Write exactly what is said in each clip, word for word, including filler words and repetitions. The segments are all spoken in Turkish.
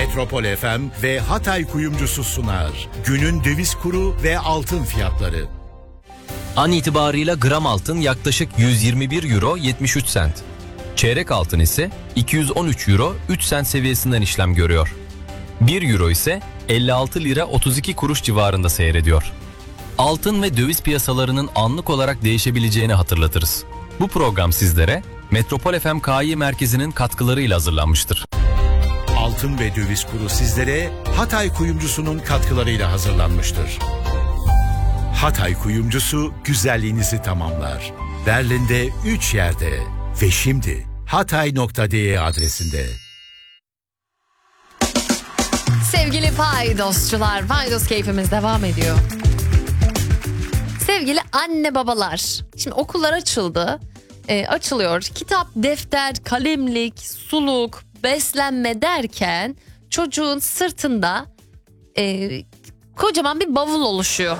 Metropol F M ve Hatay Kuyumcusu sunar. Günün döviz kuru ve altın fiyatları. An itibarıyla gram altın yaklaşık yüz yirmi bir euro yetmiş üç sent. Çeyrek altın ise iki yüz on üç euro üç sent seviyesinden işlem görüyor. bir euro ise elli altı lira otuz iki kuruş civarında seyrediyor. Altın ve döviz piyasalarının anlık olarak değişebileceğini hatırlatırız. Bu program sizlere Metropol F M K İ merkezinin katkılarıyla hazırlanmıştır. Altın ve döviz kuru sizlere Hatay Kuyumcusu'nun katkılarıyla hazırlanmıştır. Hatay Kuyumcusu güzelliğinizi tamamlar. Berlin'de üç yerde ve şimdi hatay nokta de adresinde. Sevgili paydosçular, paydos keyfimiz devam ediyor. Sevgili anne babalar, şimdi okullar açıldı, e, açılıyor. Kitap, defter, kalemlik, suluk, beslenme derken çocuğun sırtında e, kocaman bir bavul oluşuyor.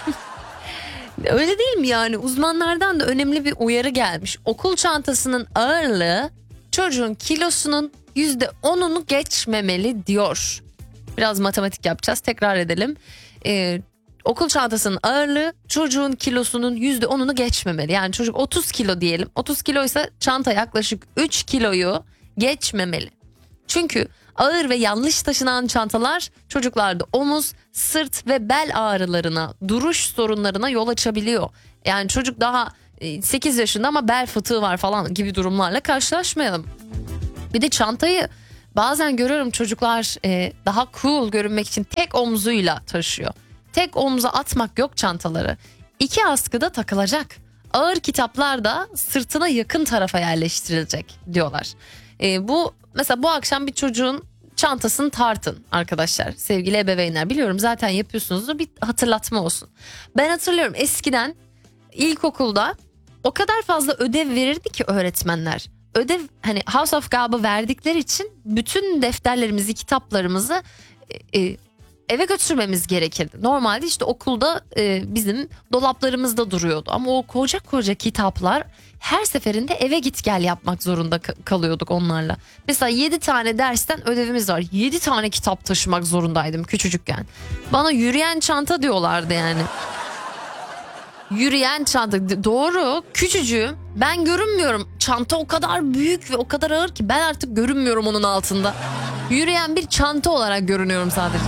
Öyle değil mi yani? Uzmanlardan da önemli bir uyarı gelmiş. Okul çantasının ağırlığı çocuğun kilosunun yüzde onunu geçmemeli diyor. Biraz matematik yapacağız, tekrar edelim. Ee, okul çantasının ağırlığı çocuğun kilosunun yüzde onunu geçmemeli. Yani çocuk otuz kilo diyelim. otuz kiloysa çanta yaklaşık üç kiloyu geçmemeli. Çünkü ağır ve yanlış taşınan çantalar çocuklarda omuz, sırt ve bel ağrılarına, duruş sorunlarına yol açabiliyor. Yani çocuk daha sekiz yaşında ama bel fıtığı var falan gibi durumlarla karşılaşmayalım. Bir de çantayı bazen görüyorum, çocuklar daha cool görünmek için tek omzuyla taşıyor. Tek omza atmak yok çantaları. İki askıda takılacak. Ağır kitaplar da sırtına yakın tarafa yerleştirilecek diyorlar. E, bu mesela bu akşam bir çocuğun çantasını tartın arkadaşlar, sevgili ebeveynler, biliyorum zaten yapıyorsunuzdur, bir hatırlatma olsun. Ben hatırlıyorum eskiden ilkokulda o kadar fazla ödev verirdi ki öğretmenler. Ödev, hani House of Gab'ı verdikleri için bütün defterlerimizi, kitaplarımızı e, e, eve götürmemiz gerekirdi. Normalde işte okulda e, bizim dolaplarımızda duruyordu ama o koca koca kitaplar her seferinde eve git gel yapmak zorunda kalıyorduk onlarla. Mesela yedi tane dersten ödevimiz var. yedi tane kitap taşımak zorundaydım küçücükken. Bana yürüyen çanta diyorlardı yani. Yürüyen çanta, doğru, küçücüğüm, ben görünmüyorum. Çanta o kadar büyük ve o kadar ağır ki ben artık görünmüyorum onun altında. Yürüyen bir çanta olarak görünüyorum sadece.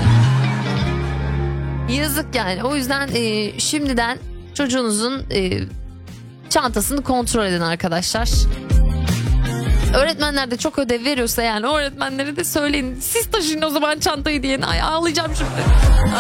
Yazık yani. O yüzden e, şimdiden çocuğunuzun e, çantasını kontrol edin arkadaşlar. Öğretmenler de çok ödev veriyorsa yani öğretmenlere de söyleyin. Siz taşıyın o zaman çantayı diye. Ay, ağlayacağım şimdi.